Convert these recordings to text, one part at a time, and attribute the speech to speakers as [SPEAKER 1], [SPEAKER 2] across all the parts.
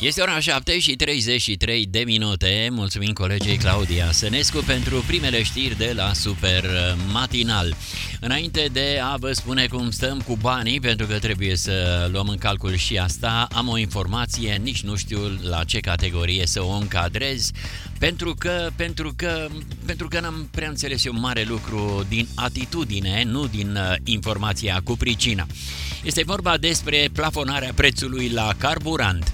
[SPEAKER 1] Este ora 7:33 de minute. Mulțumim colegei Claudia Sănescu pentru primele știri de la Super Matinal. Înainte de a vă spune cum stăm cu banii, pentru că trebuie să luăm în calcul și asta, am o informație, nici nu știu la ce categorie să o încadrez, pentru că n-am prea înțeles eu mare lucru din atitudine, nu din informația cu pricina. Este vorba despre plafonarea prețului la carburant.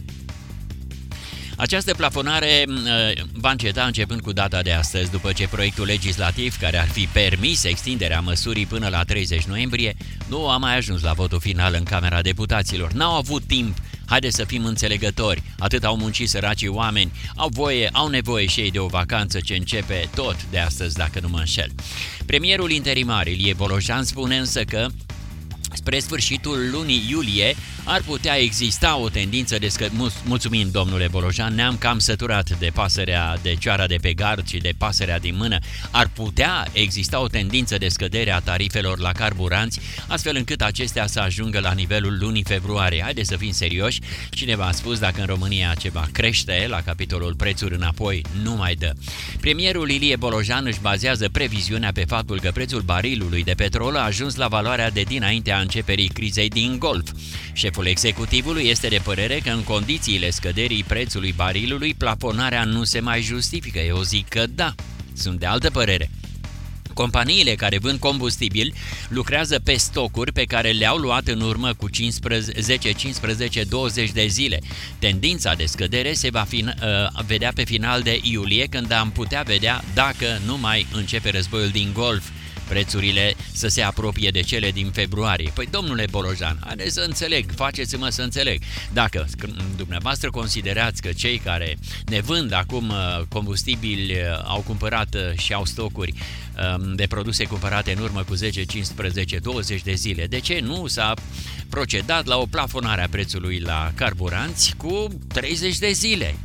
[SPEAKER 1] Această plafonare va înceta începând cu data de astăzi, după ce proiectul legislativ care ar fi permis extinderea măsurii până la 30 noiembrie nu a mai ajuns la votul final în Camera Deputaților. N-au avut timp, haideți să fim înțelegători, atât au muncit săracii oameni, au nevoie și ei de o vacanță ce începe tot de astăzi, dacă nu mă înșel. Premierul interimar Ilie Bolojan spune însă că spre sfârșitul lunii iulie ar putea exista o tendință de Mulțumim, domnule Bolojan, ne-am cam săturat de pasărea de cioara de pe gard și de pasărea din mână. Ar putea exista o tendință de scădere a tarifelor la carburanți, astfel încât acestea să ajungă la nivelul lunii februarie. Haideți să fim serioși, cineva a spus dacă în România ceva crește, la capitolul prețuri înapoi nu mai dă. Premierul Ilie Bolojan își bazează previziunea pe faptul că prețul barilului de petrol a ajuns la valoarea de dinaintea începerii crizei din Golf. Șeful executivului este de părere că în condițiile scăderii prețului barilului, plafonarea nu se mai justifică. Eu zic că da, sunt de altă părere. Companiile care vând combustibil lucrează pe stocuri pe care le-au luat în urmă cu 10, 15, 20 de zile. Tendința de scădere se va vedea pe final de iulie, când am putea vedea dacă nu mai începe războiul din Golf, prețurile să se apropie de cele din februarie. Păi, domnule Bolojan, haideți să înțeleg, faceți-mă să înțeleg. Dacă dumneavoastră considerați că cei care ne vând acum combustibili au cumpărat și au stocuri de produse cumpărate în urmă cu 10, 15, 20 de zile, de ce nu s-a procedat la o plafonare a prețului la carburanți cu 30 de zile?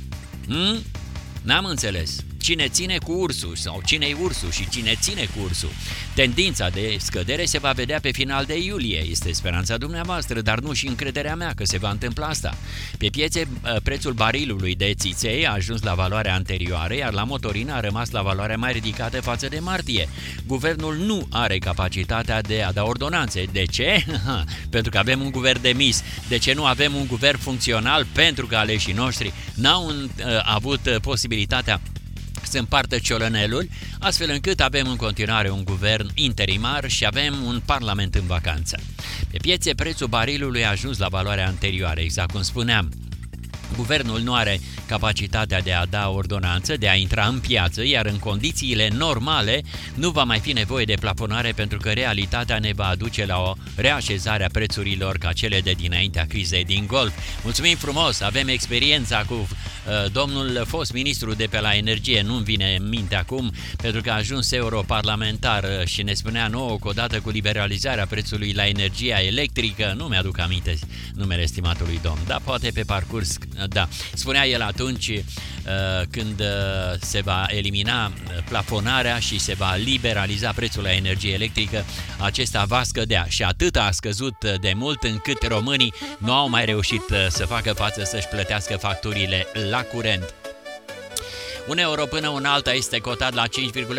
[SPEAKER 1] N-am înțeles. Cine ține cu ursul sau cine-i ursul și cine ține cu ursul? Tendința de scădere se va vedea pe final de iulie. Este speranța dumneavoastră, dar nu și încrederea mea că se va întâmpla asta. Pe piețe, prețul barilului de țiței a ajuns la valoarea anterioară, iar la motorină a rămas la valoarea mai ridicată față de martie. Guvernul nu are capacitatea de a da ordonanțe. De ce? Pentru că avem un guvern demis. De ce nu avem un guvern funcțional? Pentru că aleșii noștri n-au avut posibilitatea să împartă ciolănelul, astfel încât avem în continuare un guvern interimar și avem un parlament în vacanță. Pe piețe, prețul barilului a ajuns la valoarea anterioară, exact cum spuneam. Guvernul nu are capacitatea de a da ordonanță, de a intra în piață, iar în condițiile normale nu va mai fi nevoie de plafonare, pentru că realitatea ne va aduce la o reașezare a prețurilor ca cele de dinaintea crizei din Golf. Mulțumim frumos, avem experiența cu domnul fost ministru de pe la energie, nu-mi vine în minte acum, pentru că a ajuns europarlamentar și ne spunea nouă că odată cu liberalizarea prețului la energia electrică, nu mi-aduc aminte numele stimatului domn, dar poate pe parcurs, da, spunea el atunci când se va elimina plafonarea și se va liberaliza prețul la energie electrică, acesta va scădea și atât a scăzut de mult încât românii nu au mai reușit să facă față să-și plătească facturile la curent. Un euro până un alta este cotat la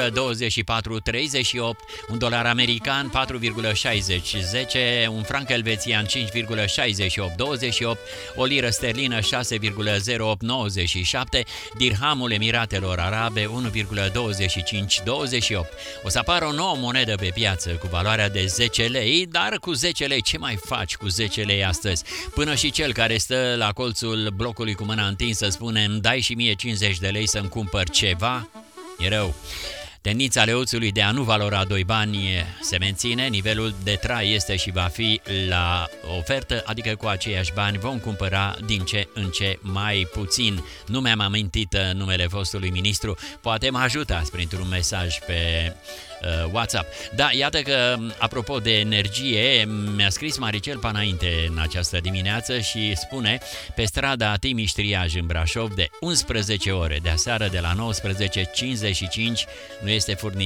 [SPEAKER 1] 5,2438, un dolar american 4,6010, un franc elvețian 5,6828, o liră sterlină 6,0897, dirhamul Emiratelor Arabe 1,2528. O să apară o nouă monedă pe piață cu valoarea de 10 lei, dar cu 10 lei ce mai faci cu 10 lei astăzi? Până și cel care stă la colțul blocului cu mâna întinsă spune: îmi dai și mie 50 de lei să-mi cumpăr ceva, e rău. Tendința leuțului de a nu valora 2 bani se menține, nivelul de trai este și va fi la ofertă, adică cu aceiași bani vom cumpăra din ce în ce mai puțin. Nu mi-am amintit numele fostului ministru, poate mă ajutați printr-un mesaj pe WhatsApp. Da, iată că, apropo de energie, mi-a scris Maricel Panainte în această dimineață și spune: pe strada Timiș-Triaj în Brașov de 11 ore, de aseară de la 19:55 nu este furnizat